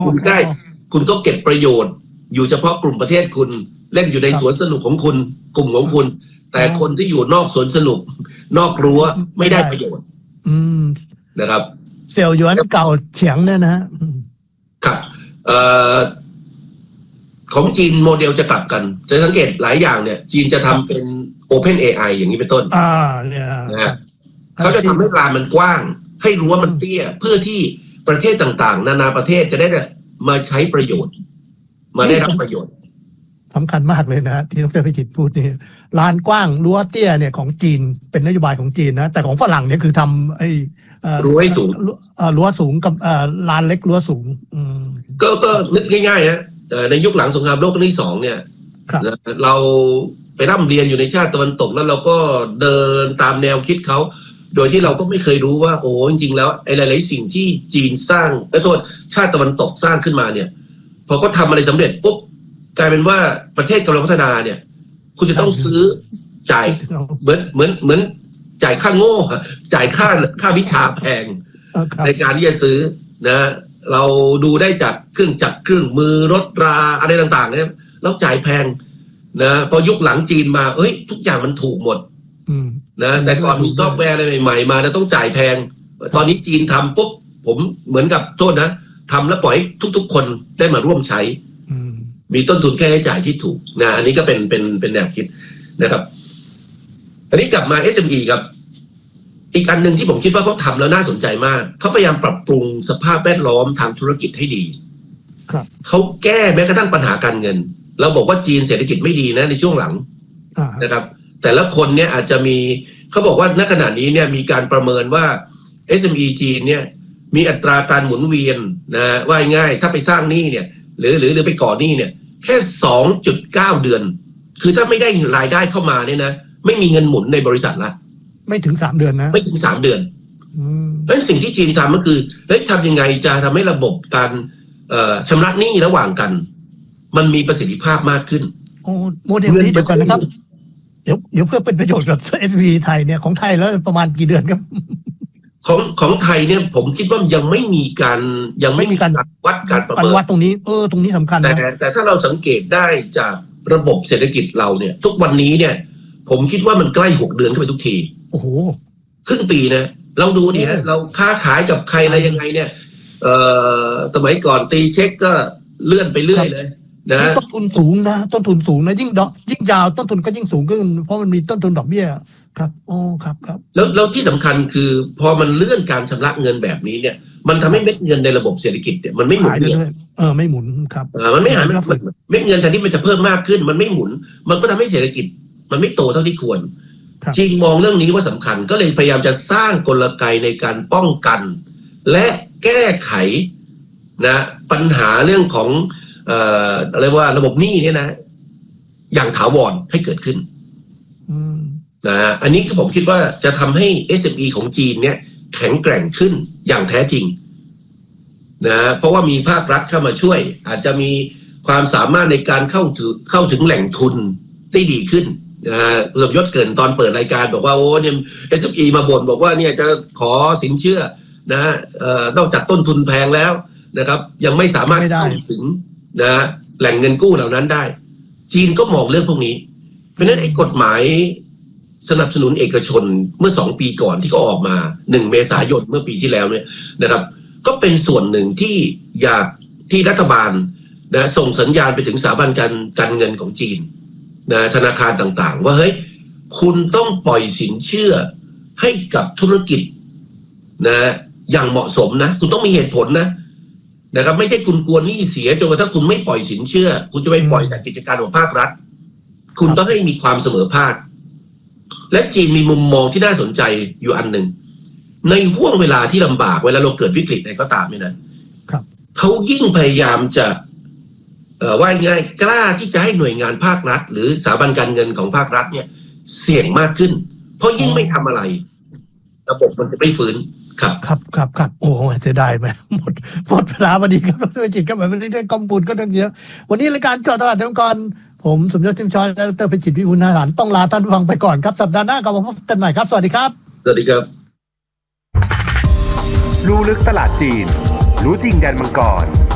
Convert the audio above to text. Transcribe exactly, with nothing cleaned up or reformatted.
คุณได้คุณก็เก็บประโยชน์อยู่เฉพาะกลุ่มประเทศคุณเล่นอยู่ในสวนสนุกของคุณกลุ่มของคุณแต่คนที่อยู่นอกสวนสนุกนอกรั้วไม่ได้ประโยชน์นะครับเสี่ยวหยวนเก่าเฉียงเนี่ยนะฮะครับเอ่อของจีนโมเดลจะกลับกันจะสังเกตหลายอย่างเนี่ยจีนจะทำเป็น Open เอ ไอ อย่างนี้เป็นต้นอ่าเนี่ยนะฮะเขาจะทำให้ลานมันกว้างให้รั้วมันเตี้ยเพื่อที่ประเทศต่างๆนานาประเทศจะได้มาใช้ประโยชน์มาได้รับประโยชน์สำคัญมากเลยนะที่ดร.พิจิตรพูดนี่ลานกว้างรั้วเตี้ยเนี่ยของจีนเป็นนโยบายของจีนนะแต่ของฝรั่งเนี่ยคือทำไอ้รั้วให้สูงรั้วสูงกับลานเล็กรั้วสูงก็ก็นึกง่ายๆนะในยุคหลังสงครามโลกครั้งที่สองเนี่ยเราไปร่ำเรียนอยู่ในชาติตะวันตกแล้วเราก็เดินตามแนวคิดเขาโดยที่เราก็ไม่เคยรู้ว่าโอ้จริงๆแล้วไอ้หลายๆสิ่งที่จีนสร้างขอโทษชาติตะวันตกสร้างขึ้นมาเนี่ยพอเขาทำอะไรสำเร็จปุ๊บกลายเป็นว่าประเทศกำลังพัฒนาเนี่ยคุณจะต้องซื้อจ่ายเหมือนเหมือนเหมือนจ่ายค่าโง่จ่ายค่าค่าวิชาแพงในการที่จะซื้อนะเราดูได้จากเครื่องจักรเครื่องมือรถราอะไรต่างๆเนี่ยแล้วจ่ายแพงนะพอยุคหลังจีนมาเอ้ยทุกอย่างมันถูกหมดนะแต่ก่อนมีซอฟต์แวร์อะไรใหม่ๆมาแล้วต้องจ่ายแพงตอนนี้จีนทำปุ๊บผมเหมือนกับโทษนะทำแล้วปล่อยทุกๆคนได้มาร่วมใช้มีต้นทุนแค่ใช้จ่ายที่ถูกนะอันนี้ก็เป็นเป็นเป็นแนวคิดนะครับอันนี้กลับมา เอส เอ็ม อี ครับอีกอันหนึ่งที่ผมคิดว่าเขาทำแล้วน่าสนใจมากเขาพยายามปรับปรุงสภาพแวดล้อมทางธุรกิจให้ดีเขาแก้แม้กระทั่งปัญหาการเงินเราบอกว่าจีนเศรษฐกิจไม่ดีนะในช่วงหลังนะครับแต่ละคนเนี่ยอาจจะมีเขาบอกว่าณขณะนี้เนี่ยมีการประเมินว่า เอส เอ็ม อี จีนเนี่ยมีอัตราการหมุนเวียนนะว่าง่ายถ้าไปสร้างหนี้เนี่ยหรือหรือหรือไปก่อหนี้เนี่ยแค่ สองจุดเก้า เดือนคือถ้าไม่ได้รายได้เข้ามาเนี่ยนะไม่มีเงินหมุนในบริษัทละไม่ถึงสามเดือนนะไม่ถึงสามเดือนเพราะสิ่งที่จีนทำก็คือเฮ้ยทำยังไงจะทำให้ระบบการชำระหนี้ระหว่างกันมันมีประสิทธิภาพมากขึ้นโอ้โมเดลนี้เดี๋ยวก่อนนะครับเดี๋ยวเดี๋ยวเพื่อเป็นประโยชน์กับ เอส วี ไทยเนี่ยของไทยแล้วประมาณกี่เดือนครับของของไทยเนี่ยผมคิดว่ายังไม่มีการยังไม่มีการวัดการประเมินวัดตรงนี้เออตรงนี้สำคัญแต่แต่ถ้าเราสังเกตได้จากระบบเศรษฐกิจเราเนี่ยทุกวันนี้เนี่ยผมคิดว่ามันใกล้หกเดือนเข้าไปทุกทีโอ้โหครึ่งปีนะเราดูดิฮะเราค้าขายกับใครอะไรยังไงเนี่ยเอ่อสมัยก่อนตีเช็คก็เลื่อนไปเรื่อยเลยนะต้นทุนสูงนะต้นทุนสูงนะยิ่งดอกยิ่งยาวต้นทุนก็ยิ่งสูงขึ้นเพราะมันมีต้นทุนดอกเบี้ยครับโอ้ครับครับแล้วแล้วที่สำคัญคือพอมันเลื่อนการชำระเงินแบบนี้เนี่ยมันทำให้เม็ดเงินในระบบเศรษฐกิจเนี่ยมันไม่หมุนเวียนเออไม่หมุนครับเออมันไม่หายไม่ฝึกเม็ดเงินแทนที่มันจะเพิ่มมากขึ้นมันไม่หมุนมันก็ทำให้เศรษฐกิจมันไม่โตเท่าที่ควรจีนมองเรื่องนี้ว่าสำคัญก็เลยพยายามจะสร้างกลไกในการป้องกันและแก้ไขนะปัญหาเรื่องของเอ่ออะไรว่าระบบหนี้เนี่ยนะอย่างถาวรให้เกิดขึ้นนะอันนี้ผมคิดว่าจะทำให้ เอส เอ็ม อี ของจีนเนี่ยแข็งแกร่งขึ้นอย่างแท้จริงนะเพราะว่ามีภาครัฐเข้ามาช่วยอาจจะมีความสามารถในการเข้าถึงเข้าถึงแหล่งทุนได้ดีขึ้นนะคุณสมยศเกินตอนเปิดรายการบอกว่าโอ้เนี่ย เอส เอ็ม อี มาบ่นบอกว่าเนี่ยจะขอสินเชื่อนะเอ่อนอกจากต้นทุนแพงแล้วนะครับยังไม่สามารถเข้าถึงนะแหล่งเงินกู้เหล่านั้นได้จีนก็มองเรื่องพวกนี้เพราะฉะนั้นไอ้กฎหมายสนับสนุนเอกชนเมื่อสองปีก่อนที่เขาออกมาหนึ่งเมษายนเมื่อปีที่แล้วเนี่ยนะครับก็เป็นส่วนหนึ่งที่อยากที่รัฐบาลนะส่งสัญญาณไปถึงสถาบันการการเงินของจีนนะธนาคารต่างๆว่าเฮ้ยคุณต้องปล่อยสินเชื่อให้กับธุรกิจนะอย่างเหมาะสมนะคุณต้องมีเหตุผลนะนะครับไม่ใช่คุณกลัวหนี้เสียจนกระทั่งคุณไม่ปล่อยสินเชื่อคุณจะไปปล่อยแต่กิจการของภาครัฐคุณต้องให้มีความเสมอภาคและจีนมีมุมมองที่น่าสนใจอยู่อันหนึ่งในห่วงเวลาที่ลำบากเวลาเราเกิดวิกฤตอะไรก็ตามเนี่ยนะครับเขายิ่งพยายามจะเอ่อว่าง่ายกล้าที่จะให้หน่วยงานภาครัฐหรือสถาบันการเงินของภาครัฐเนี่ยเสี่ยงมากขึ้นเพราะยิ่งไม่ทำอะไรระบบมันจะไม่ฟื้นครับครับครับครับโอ้เสียดายไหมหมดหมดเวลาพอดีครับดร.จิตก็แบบไม่ได้ข้อมูลก็ต้องเยอะวันนี้รายการเจาะตลาดองค์กรผมสมยศทิมชอยและดร.พิจิตรวิบูลย์นาถานต้องลาท่านผู้ฟังไปก่อนครับสัปดาห์หน้ากลับมาพบกันใหม่ครับสวัสดีครับสวัสดีครับรู้ลึกตลาดจีนรู้จริงแดนมังกร